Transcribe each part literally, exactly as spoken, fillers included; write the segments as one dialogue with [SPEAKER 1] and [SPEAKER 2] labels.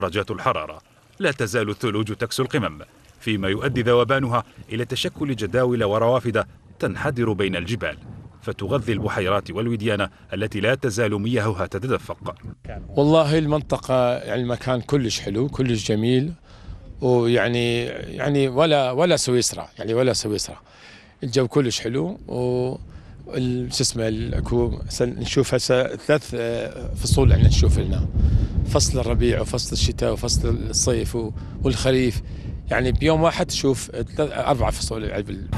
[SPEAKER 1] درجات الحرارة. لا تزال الثلوج تكسو القمم، فيما يؤدي ذوبانها إلى تشكل جداول وروافد تنحدر بين الجبال، فتغذي البحيرات والوديان التي لا تزال مياهها تتدفق.
[SPEAKER 2] والله المنطقة يعني المكان كلش حلو، كلش جميل، ويعني يعني ولا ولا سويسرا، يعني ولا سويسرا. الجو كلش حلو، و شو اسمه اكو نشوف هسه ثلاث فصول عندنا نشوف لنا، فصل الربيع وفصل الشتاء وفصل الصيف والخريف، يعني بيوم واحد تشوف اربع فصول.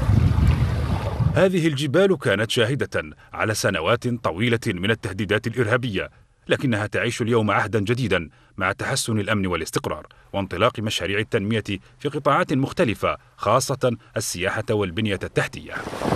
[SPEAKER 1] هذه الجبال كانت شاهدة على سنوات طويلة من التهديدات الإرهابية، لكنها تعيش اليوم عهدا جديدا مع تحسن الأمن والاستقرار وانطلاق مشاريع التنمية في قطاعات مختلفة، خاصة السياحة والبنية التحتية.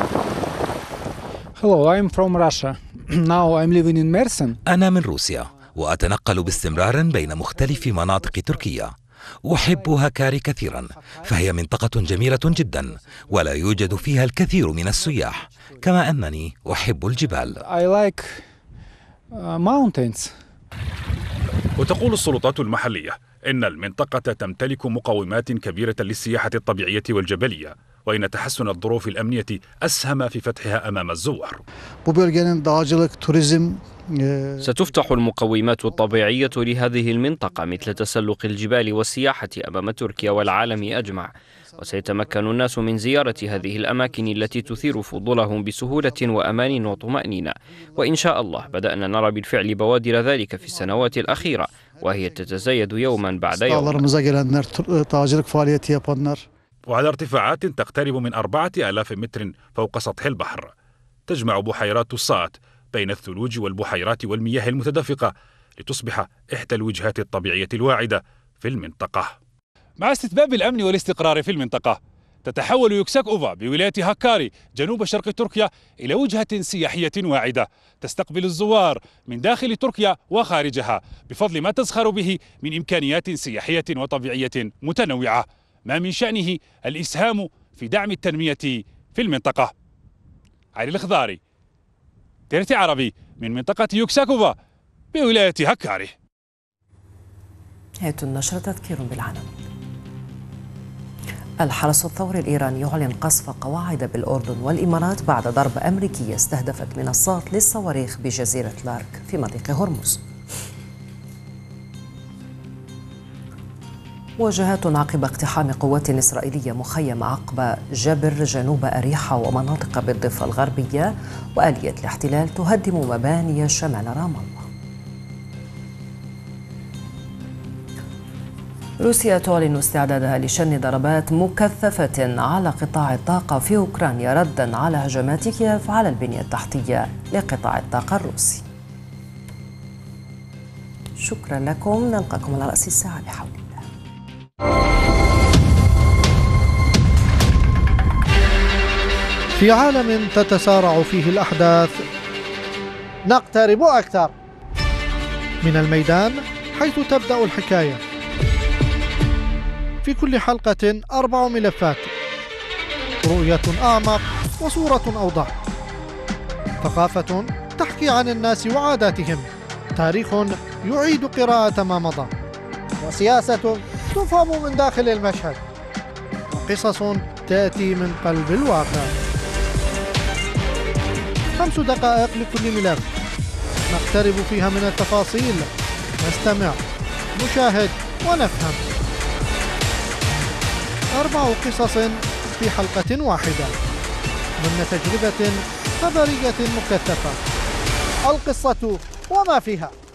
[SPEAKER 3] Hello, I'm from Russia. Now I'm living in Mersin.
[SPEAKER 4] أنا من روسيا وأتنقل باستمرار بين مختلف مناطق تركيا. أحب هكاري كثيرا، فهي منطقة جميلة جدا ولا يوجد فيها الكثير من السياح، كما أنني أحب الجبال.
[SPEAKER 3] I like mountains.
[SPEAKER 1] وتقول السلطات المحلية إن المنطقة تمتلك مقومات كبيرة للسياحة الطبيعية والجبلية، وإن تحسن الظروف الأمنية أسهم في فتحها أمام الزوار.
[SPEAKER 5] ستفتح المقومات الطبيعية لهذه المنطقة مثل تسلق الجبال والسياحة أمام تركيا والعالم أجمع، وسيتمكن الناس من زيارة هذه الأماكن التي تثير فضولهم بسهولة وأمان وطمأنينة. وإن شاء الله بدأنا نرى بالفعل بوادر ذلك في السنوات الأخيرة، وهي تتزايد يوما بعد يوم.
[SPEAKER 1] وعلى ارتفاعات تقترب من أربعة آلاف متر فوق سطح البحر، تجمع بحيرات الصات بين الثلوج والبحيرات والمياه المتدفقة لتصبح إحدى الوجهات الطبيعية الواعدة في المنطقة. مع استتباب الأمن والاستقرار في المنطقة، تتحول يوكساك أوفا بولاية هاكاري جنوب شرق تركيا إلى وجهة سياحية واعدة تستقبل الزوار من داخل تركيا وخارجها بفضل ما تزخر به من إمكانيات سياحية وطبيعية متنوعة، ما من شأنه الإسهام في دعم التنمية في المنطقة. علي الخضاري، تيرتي عربي، من منطقة يوكساكوفا بولاية هاكاري.
[SPEAKER 6] نهاية النشرة تذكير بالعناوين. الحرس الثوري الإيراني يعلن قصف قواعد بالأردن والإمارات بعد ضرب أمريكي استهدفت منصات للصواريخ بجزيرة لارك في مضيق هرمز. مواجهات عقب اقتحام قوات إسرائيلية مخيم عقبة جبر جنوب أريحة ومناطق بالضفة الغربية، وآلية الاحتلال تهدم مباني شمال رام الله. روسيا تعلن استعدادها لشن ضربات مكثفة على قطاع الطاقة في أوكرانيا ردا على هجمات كييف على البنية التحتية لقطاع الطاقة الروسي. شكرا لكم، نلقاكم على رأس الساعة بحول الله.
[SPEAKER 7] في عالم تتسارع فيه الأحداث نقترب أكثر من الميدان حيث تبدأ الحكاية. في كل حلقة أربع ملفات، رؤية أعمق وصورة أوضح، ثقافة تحكي عن الناس وعاداتهم، تاريخ يعيد قراءة ما مضى، وسياسة تفهم من داخل المشهد، وقصص تأتي من قلب الواقع. خمس دقائق لكل ملف نقترب فيها من التفاصيل، نستمع، نشاهد ونفهم. أربع قصص في حلقة واحدة ضمن تجربة خبرية مكثفة، القصة وما فيها.